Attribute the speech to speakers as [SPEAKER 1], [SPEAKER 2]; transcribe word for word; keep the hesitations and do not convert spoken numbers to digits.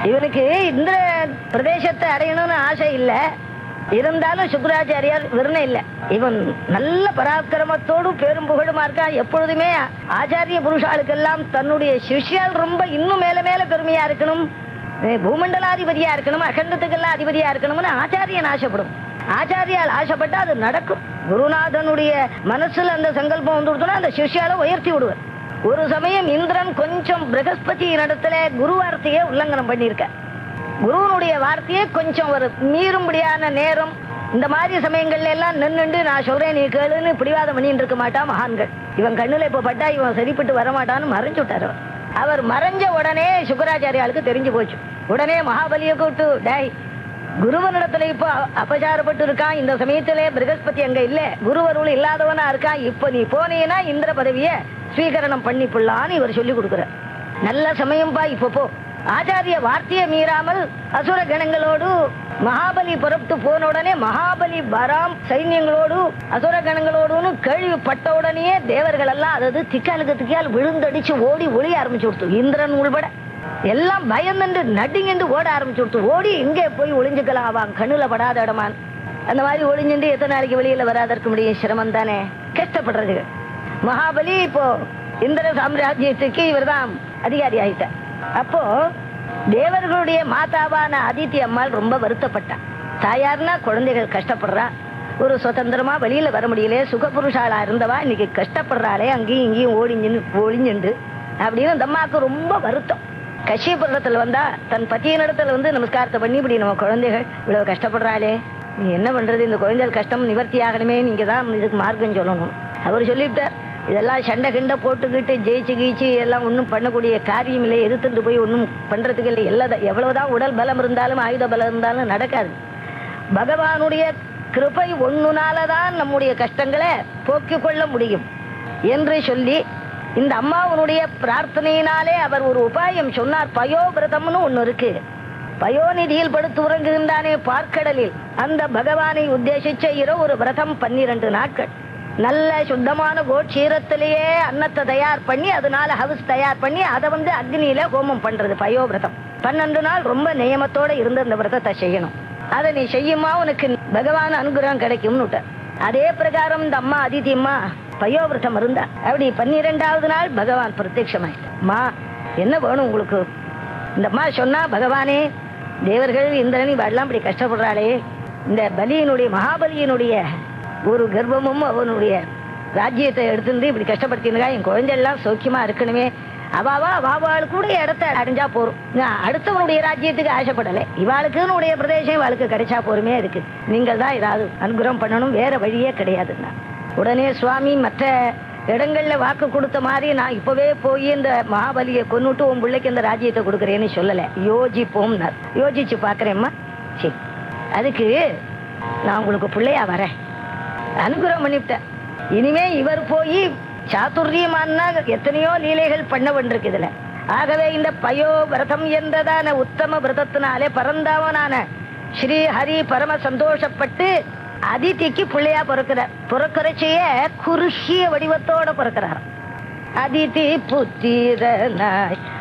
[SPEAKER 1] இவனுக்கு இந்திர பிரதேசத்தை அடையணும்னு ஆசை இல்லை, இருந்தாலும் சுக்கராச்சாரியார் விருணம் இல்லை. இவன் நல்ல பராக்கிரமத்தோடு பேரும் புகழுமா இருக்கான். எப்பொழுதுமே ஆச்சாரிய புருஷாளுக்கெல்லாம் தன்னுடைய சிஷ்யால் ரொம்ப இன்னும் மேல மேல பெருமையா இருக்கணும், பூமண்டலாதிபதியா இருக்கணும், அகண்டத்துக்கெல்லாம் அதிபதியா இருக்கணும்னு ஆச்சாரியன் ஆசைப்படும். ஆச்சாரியால் ஆசைப்பட்டா அது நடக்கும். குருநாதனுடைய மனசுல அந்த சங்கல்பம் வந்து கொடுத்தோன்னா அந்த சிஷ்யால உயர்த்தி விடுவார். ஒரு சமயம் இந்திரன் கொஞ்சம் பிரகஸ்பதி இடத்துல குரு வார்த்தையை உல்லங்கனம் பண்ணியிருக்க. குருவனுடைய வார்த்தையை கொஞ்சம் ஒரு மீறும்படியான நேரம், இந்த மாதிரி சமயங்கள்ல எல்லாம் நின்னுண்டு நான் சொல்றேன் நீ கேளுன்னு பிடிவாதம் பண்ணிட்டு இருக்க மாட்டான் மகான்கள். இவன் கண்ணுல இப்ப பட்டா இவன் சரிப்பட்டு வரமாட்டான்னு மறைஞ்சு விட்டார். அவர் மறைஞ்ச உடனே சுக்கராச்சாரியாளுக்கு தெரிஞ்சு போச்சு. உடனே மகாபலியை கூப்பிட்டு, டேய் குருவனிடத்துல இப்ப அபசாரப்பட்டு இருக்கான், இந்த சமயத்திலே பிரகஸ்பதி அங்க இல்ல, குருவருள் இல்லாதவனா இருக்கான், இப்ப நீ போனீன்னா இந்திர பதவிய ஸ்வீகரணம் பண்ணி புள்ளான்னு இவர் சொல்லி கொடுக்குற. நல்ல சமயம் பா, இப்ப போ. ஆச்சாரிய வார்த்தையை மீறாமல் அசுர கணங்களோடு மகாபலி புறப்பட்டு போன உடனே மகாபலி வராம் சைன்யங்களோடு அசுர கணங்களோடு கேள்விப்பட்ட உடனே தேவர்கள் எல்லாம் அதாவது திக்காலுக்கு திக்கால் விழுந்தடிச்சு ஓடி ஒளிய ஆரம்பிச்சு கொடுத்து, இந்திரன் உள்பட எல்லாம் பயந்து நடுங்கிண்டு ஓட ஆரம்பிச்சு கொடுத்து, ஓடி இங்கே போய் ஒளிஞ்சுக்கலாம் அவன் கண்ணுல படாத இடமான். அந்த மாதிரி ஒளிஞ்சுண்டு எத்தனை நாளைக்கு வெளியில வராத இருக்க முடியும், சிரமம் தானே, கஷ்டப்படுறது. மகாபலி இப்போ இந்திர சாம்ராஜ்யத்துக்கு இவர் தான் அதிகாரி ஆயிட்டார். அப்போ தேவர்களுடைய மாதாவான அதித்தி அம்மாள் ரொம்ப வருத்தப்பட்டா. தாயார்னா குழந்தைகள் கஷ்டப்படுறா, ஒரு சுதந்திரமா வெளியில வர முடியல, சுகபுருஷாளா இருந்தவா இன்னைக்கு கஷ்டப்படுறாளே, அங்கேயும் இங்கேயும் ஓடிஞ்சு ஒளிஞ்சுண்டு அப்படின்னு அந்த அம்மாவுக்கு ரொம்ப வருத்தம். கஷ்யபுரத்துல வந்தா தன் பத்தியனிடத்துல வந்து நமஸ்காரத்தை பண்ணி, இப்படி நம்ம குழந்தைகள் இவ்வளவு கஷ்டப்படுறாளே, நீ என்ன பண்றது, இந்த குழந்தைகள் கஷ்டம் நிவர்த்தி ஆகணுமே, நீங்க தான் இதுக்கு மார்க்கம் சொல்லணும். அவர் சொல்லிவிட்டார், இதெல்லாம் சண்டை கிண்டை போட்டுக்கிட்டு ஜெயிச்சு கீச்சு எல்லாம் ஒன்றும் பண்ணக்கூடிய காரியம் இல்லை, எதிர்த்துட்டு போய் ஒன்றும் பண்றதுக்கு இல்லை. எல்லா எவ்வளவுதான் உடல் பலம் இருந்தாலும் ஆயுத பலம் இருந்தாலும் நடக்காது. பகவானுடைய கிருபை ஒண்ணுனாலதான் நம்முடைய கஷ்டங்களை போக்கிக் கொள்ள முடியும் என்று சொல்லி இந்த அம்மாவனுடைய பிரார்த்தனையினாலே அவர் ஒரு உபாயம் சொன்னார். பயோவிரதம்னு ஒண்ணு இருக்கு. பயோநிதியில் படுத்து உறங்குகின்றானே பார்க்கடலில், அந்த பகவானை உத்தேசிச்ச இரவு ஒரு விரதம் பன்னிரண்டு நாட்கள் நல்ல சுத்தமான கோட்சீரத்திலேயே அன்னத்தை தயார் பண்ணி அதனால ஹவுஸ் தயார் பண்ணி அதை வந்து அக்னியில ஹோமம் பண்றது பயோவிரதம். பன்னெண்டு நாள் ரொம்ப நியமத்தோட இருந்து அந்த விரதத்தை செய்யணும். அதை நீ செய்யுமா உனக்கு பகவான் அனுகிரகம் கிடைக்கும்னு. அதே பிரகாரம் இந்த அம்மா அதித்தி அம்மா பயோவிரதம் இருந்தா. அப்படி பன்னிரெண்டாவது நாள் பகவான் பிரத்யட்சமாயிட்டா. என்ன வேணும் உங்களுக்கு? இந்த அம்மா சொன்னா, பகவானே தேவர்கள் இந்திரன் இவெல்லாம் இப்படி கஷ்டப்படுறாளே, இந்த பலியினுடைய மகாபலியினுடைய ஒரு கர்ப்பமும் அவனுடைய ராஜ்யத்தை எடுத்துட்டு இப்படி கஷ்டப்படுத்தினா என் குழந்தையெல்லாம் சௌக்கியமா இருக்கணுமே, அவாவா அவாவாள் கூட இடத்த அடைஞ்சா போறோம், அடுத்தவனுடைய ராஜ்யத்துக்கு ஆசைப்படலை, இவாளுக்குன்னு பிரதேசம் இவாளுக்கு கிடைச்சா போருமே, இருக்கு நீங்கள் தான் ஏதாவது அனுகிரகம் பண்ணணும், வேற வழியே கிடையாதுன்னா. உடனே சுவாமி மற்ற இடங்கள்ல வாக்கு கொடுத்த மாதிரி நான் இப்பவே போய் இந்த மகாபலியை கொன்னுட்டு உன் பிள்ளைக்கு இந்த ராஜ்யத்தை கொடுக்குறேன்னு சொல்லல, யோசிப்போம். யோசிச்சு பாக்குறேம்மா, சரி அதுக்கு நான் உங்களுக்கு பிள்ளையா வரேன், அனுகிரகம் பண்ணிவிட்டேன். இனிமே இவர் போய் சாதுரியமானா எத்தனையோ லீலைகள் பண்ண வேண்டியிருக்கு இதுல. ஆகவே இந்த பயோ விரதம் என்றதான உத்தம விரதத்தினாலே பரந்தாவனான ஸ்ரீ ஹரி பரம சந்தோஷப்பட்டு அதித்திக்கு பிள்ளையா பிறக்கிறார். பிறக்கிறச்சைய குறுகிய வடிவத்தோட பிறக்கிறார். அதித்தி புத்திரனாய்